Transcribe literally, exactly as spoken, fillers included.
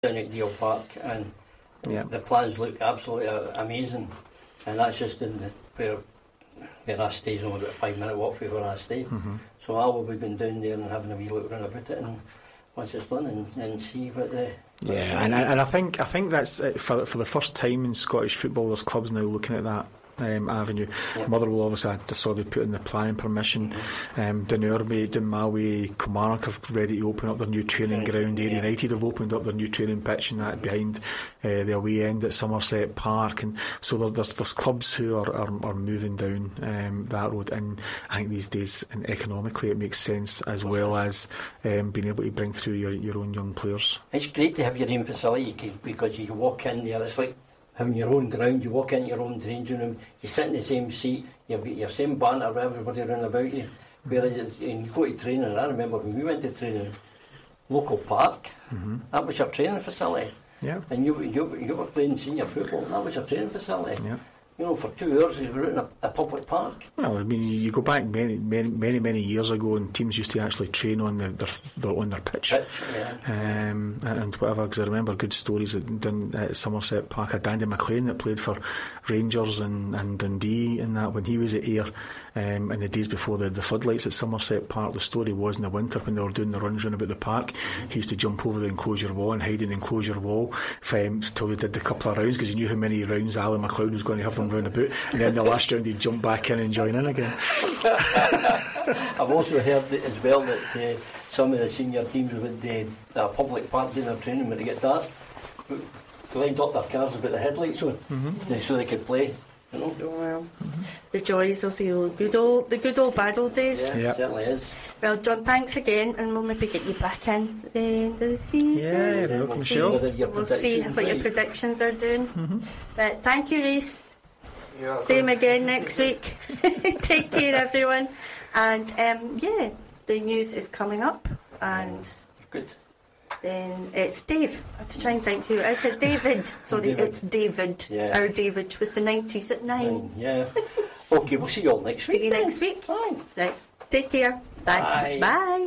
down at Deal Park, and yeah. the plans look absolutely amazing, and that's just in the, where where I stay is only about a five minute walk from where I stay. Mm-hmm. So I will be going down there and having a wee look round about it, and once it's done, and, and see what the yeah, and, and I think I think that's it for for the first time in Scottish football. There's clubs now looking at that um, avenue. Yep. Motherwell obviously I just saw they put in the planning permission. Mm-hmm. um, Dunurby, Dunmawi, Kilmarnock are ready to open up their new training Training, ground. Ayr yeah. United have opened up their new training pitch and that behind uh, the away end at Somerset Park, and so there's there's, there's clubs who are, are, are moving down um, that road, and I think these days, and economically it makes sense, as well as um, being able to bring through your, your own young players. It's great to have your own facility, because you can walk in there, it's like having your own ground. You walk into your own changing room, you sit in the same seat, you've got your same banter with everybody around about you. Whereas it's, and you go to training, I remember when we went to training, local park, mm-hmm. that was your training facility. Yeah. And you, you, you were playing senior football, that was your training facility. Yeah. You know, for two hours you were out in a, a public park. Well, I mean, you go back many, many, many, many years ago, and teams used to actually train on the, their, their on their pitch, pitch yeah. um, and whatever. Because I remember good stories at, done at Somerset Park. Had Dandy McLean that played for Rangers and, and Dundee, and that when he was at Ayr, um, in the days before the, the floodlights at Somerset Park. The story was in the winter when they were doing the runs round about the park, he used to jump over the enclosure wall and hide in the enclosure wall until they did the couple of rounds, because he knew how many rounds Alan McLeod was going to have them round about, and then the last round he'd jump back in and join in again. I've also heard that as well that uh, some of the senior teams would uh, a public park doing their training when they get dark, lined up their cars about the headlights on, mm-hmm. so they could play. You know? Well, mm-hmm. the joys of the old, good old, the good old bad old days. Yeah, yep. It certainly is. Well, John, thanks again, and we'll maybe get you back in at the end of the season. Yeah, yeah, we'll see, see, we'll see what your right. predictions are doing. Mm-hmm. But thank you, Reece. Yeah, Same again next week. Take care, everyone. And um, yeah, the news is coming up, and good. Then it's Dave. I have to try and think who is it. David. Sorry, David. it's David. Yeah. Our David with the nineties at nine. nine. Yeah. Okay, we'll see you all next week. See you then. next week. Bye. Right. Take care. Thanks. Bye. Bye.